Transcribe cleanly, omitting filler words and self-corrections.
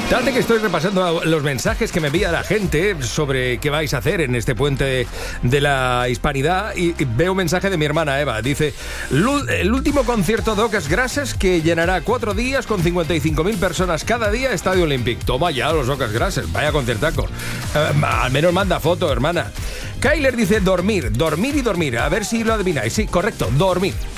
Date que estoy repasando los mensajes que me envía la gente sobre qué vais a hacer en este puente de la hispanidad y veo un mensaje de mi hermana Eva. Dice, el último concierto d'Oques Grasses que llenará 4 días con 55.000 personas cada día, Estadio Olímpic. Toma ya los Oques Grasses, vaya conciertaco. Al menos manda foto, hermana. Kyler dice dormir y dormir. A ver si lo adivináis. Sí, correcto, dormir.